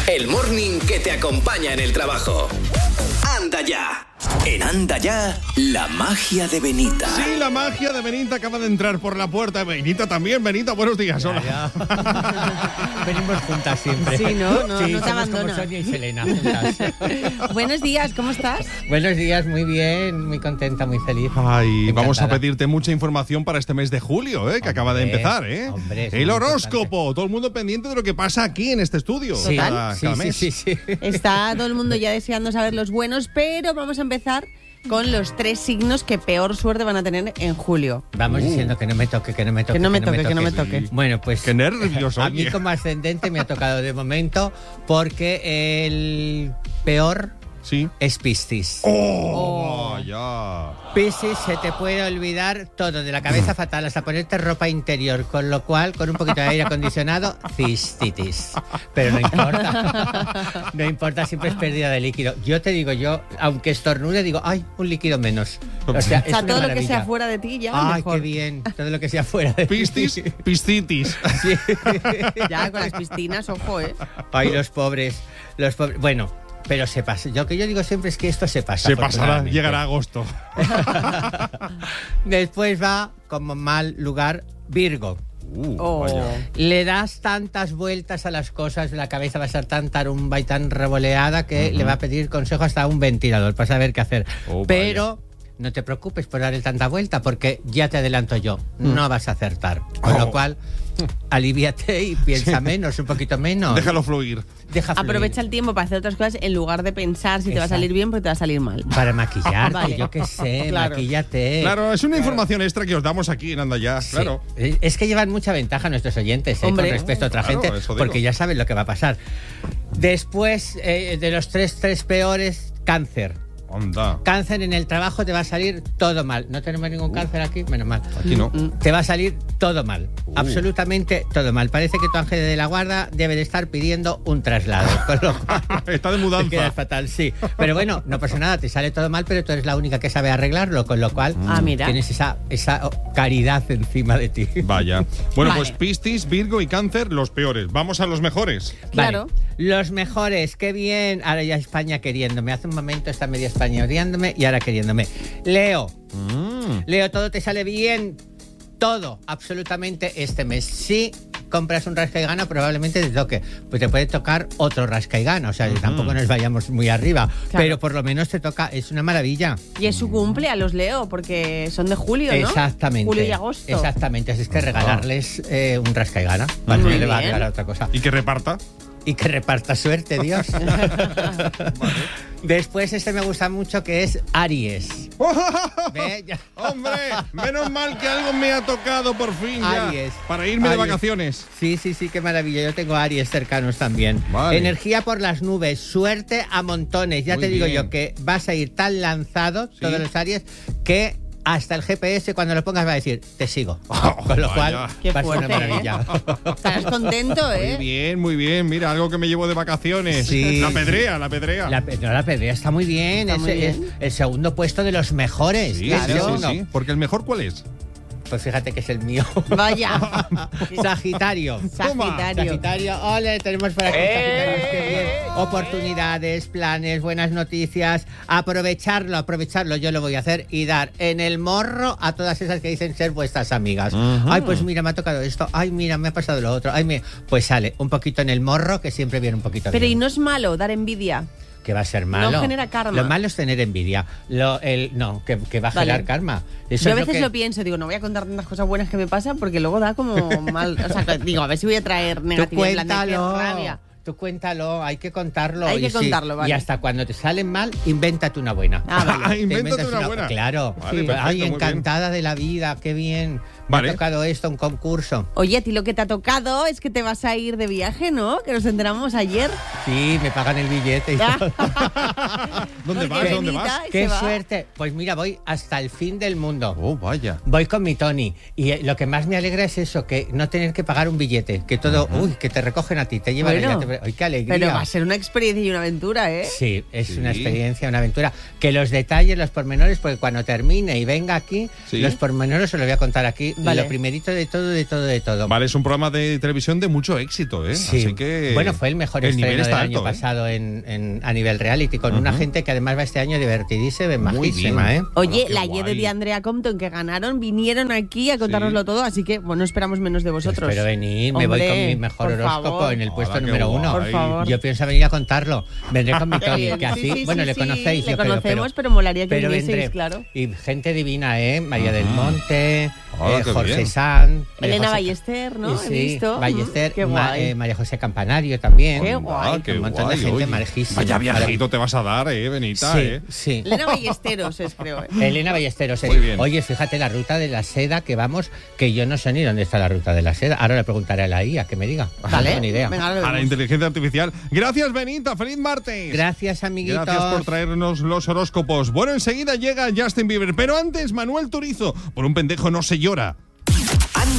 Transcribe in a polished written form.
El morning que te acompaña en el trabajo. Anda ya. En Anda Ya, la magia de Benita. Sí, la magia de Benita acaba de entrar por la puerta. Benita también. Benita, buenos días. Hola. Ya. Venimos juntas siempre. Sí, no Sí, te somos abandona. como Sonia y Selena juntas. Buenos días, ¿cómo estás? Buenos días, muy bien, muy contenta, muy feliz. Ay, Encantada. vamos a pedirte mucha información para este mes de julio, que acaba de empezar, hombre, es el muy horóscopo. importante. Todo el mundo pendiente de lo que pasa aquí en este estudio. Sí, Cada mes. sí. Está todo el mundo ya deseando saber los buenos, pero vamos a empezar con los 3 signos que peor suerte van a tener en julio. Vamos diciendo que no me toque, que no me toque. Que no me toque. Bueno, pues Qué nervios, a mí oye. como ascendente me ha tocado de momento porque el peor Sí. es Piscis. ¡Oh! Ya. Piscis, se te puede olvidar todo, de la cabeza fatal hasta ponerte ropa interior, con lo cual, con un poquito de aire acondicionado, cistitis. Pero no importa. No importa, siempre es pérdida de líquido. Yo te digo, aunque estornude, digo, ¡ay, un líquido menos! O sea, O sea, una todo lo que maravilla. sea fuera de ti ya ¡Ay, mejor. qué bien! Todo lo que sea fuera de Piscis, mí. piscitis. Sí. Ya, con las piscinas, ojo, Ay, los pobres. Bueno, pero se pasa. Lo que yo digo siempre es que esto se pasa. Se pasará, afortunadamente. llegará agosto. Después va como mal lugar Virgo. Oh. Vaya. Le das tantas vueltas a las cosas, la cabeza va a estar tan tarumba y tan revoleada que le va a pedir consejo hasta a un ventilador para saber qué hacer. Oh, vaya. Pero no te preocupes por darle tanta vuelta porque ya te adelanto yo, no vas a acertar. Con lo cual, alivíate y piensa menos, un poquito menos. Déjalo fluir. Deja fluir. Aprovecha el tiempo para hacer otras cosas en lugar de pensar si te va a Exacto. salir bien porque te va a salir mal. Para maquillarte, Vale. yo qué sé, Claro. maquíllate. Claro, es una información extra que os damos aquí en Anda Ya. Sí. Claro. Es que llevan mucha ventaja nuestros oyentes con Hombre. respecto a otra Claro, gente, eso digo. porque ya saben lo que va a pasar. Después de los tres peores, Cáncer. Anda. Cáncer, en el trabajo te va a salir todo mal. No tenemos ningún cáncer aquí, menos mal. Aquí no. Te va a salir todo mal, absolutamente todo mal. Parece que tu ángel de la guarda debe de estar pidiendo un traslado. Con lo cual, Está de te mudanza. quedas fatal, sí. Pero bueno, no pasa nada, te sale todo mal, pero tú eres la única que sabe arreglarlo, con lo cual Mira. tienes esa caridad encima de ti. Vaya. Bueno, Vale. pues Piscis, Virgo y Cáncer, los peores. Vamos a los mejores. Claro. Vale. Los mejores, qué bien. Ahora ya España queriéndome. Hace un momento está media España odiándome y ahora queriéndome. Leo. Leo, todo te sale bien. Todo, absolutamente este mes. Si compras un rasca y gana, probablemente te toque. Pues te puede tocar otro rasca y gana. O sea, tampoco nos vayamos muy arriba. Claro. Pero por lo menos te toca. Es una maravilla. Y es su cumple a los Leo, porque son de julio, ¿no? Exactamente. Julio y agosto. Exactamente. Así es que regalarles un rasca y gana. Muy No le va a bien. regalar otra cosa. Y que reparta. Y que reparta suerte, Dios. Después me gusta mucho, que es Aries. Ve, ya. ¡Hombre! Menos mal que algo me ha tocado por fin ya. Aries. Para irme de Aries. vacaciones. Sí, qué maravilla. Yo tengo Aries cercanos también. Vale. Energía por las nubes, suerte a montones. Ya Muy te digo bien. yo que vas a ir tan lanzado, Sí. todos los Aries, que hasta el GPS cuando lo pongas va a decir, te sigo. Con lo cual vaya. Qué va a ser una fuerte, maravilla. Estarás contento, Muy bien. Mira, algo que me llevo de vacaciones. Sí. La pedrea. La pedrea está muy bien. Está muy Es bien. el segundo puesto de los mejores. Sí, Claro. sí. Porque el mejor, ¿cuál es? Pues fíjate que es el mío. Vaya. Sagitario. Sagitario, ole, tenemos por aquí Sagitarios, qué bien. Oportunidades, planes, buenas noticias. Aprovecharlo, yo lo voy a hacer y dar en el morro a todas esas que dicen ser vuestras amigas. Ay, pues mira, me ha tocado esto. Ay, mira, me ha pasado lo otro. Pues sale un poquito en el morro, que siempre viene un poquito Pero bien. y no es malo dar envidia. Que va a ser malo. No genera karma. Lo malo es tener envidia. Que va a Vale. generar karma. Eso Yo a es veces que... lo pienso, digo, no voy a contar tantas cosas buenas que me pasan porque luego da como mal. O sea, digo, a ver si voy a traer Tú negatividad. en plan de qué cuéntalo. rabia. Tú cuéntalo, hay que contarlo. Hay que y contarlo, vale. Y hasta cuando te salen mal, invéntate una buena. Vale. Te Invéntate inventas una buena. Claro. Vale, Sí. perfecto, Ay, muy encantada de la vida, qué bien. Vale. Me ha tocado esto, un concurso. Oye, a ti lo que te ha tocado es que te vas a ir de viaje, ¿no? Que nos enteramos ayer. Sí, me pagan el billete y todo. ¿Dónde Porque vas? ¿Dónde Benita vas? se ¡Qué va. suerte! Pues mira, voy hasta el fin del mundo. Oh, vaya. Voy con mi Tony y lo que más me alegra es eso, que no tener que pagar un billete, que todo, que te recogen a ti, te llevan Bueno, allá, ¡ay, qué alegría! Pero va a ser una experiencia y una aventura, ¿eh? Sí, es Sí. una experiencia, una aventura. Que los detalles, los pormenores, porque cuando termine y venga aquí, Sí. los pormenores se los voy a contar aquí Lo primerito de todo. Vale, es un programa de televisión de mucho éxito, ¿eh? Sí. Así que bueno, fue el mejor estreno del año pasado a nivel reality, con una gente que además va este año divertidísima, majísima, ¿eh? Oye, la Y de Andrea Compton que ganaron, vinieron aquí a contárnoslo todo, así que bueno, esperamos menos de vosotros. Espero venir, me voy con mi mejor horóscopo en el puesto número 1. Por favor. Yo pienso venir a contarlo. Vendré con mi Tony, que así, le conocéis. Le conocemos, pero molaría que vinieseis, claro. Y gente divina, ¿eh? María del Monte, Jorge bien. Sanz, Elena Ballester, ¿no? Sí, He visto. Ballester, Qué guay. María José Campanario también. Qué guay. Qué un montón guay, de gente oye. majísima. Vaya viajito te vas a dar, Benita, Sí. Elena Ballesteros es, creo. Elena Ballesteros. Muy bien. Oye, fíjate, la ruta de la seda que vamos, que yo no sé ni dónde está la ruta de la seda. Ahora le preguntaré a la IA que me diga. Vale. No tengo ni idea. Venga, A la inteligencia artificial. Gracias, Benita. ¡Feliz martes! Gracias, amiguitos. Gracias por traernos los horóscopos. Bueno, enseguida llega Justin Bieber, pero antes Manuel Turizo. Por un pendejo no se llora.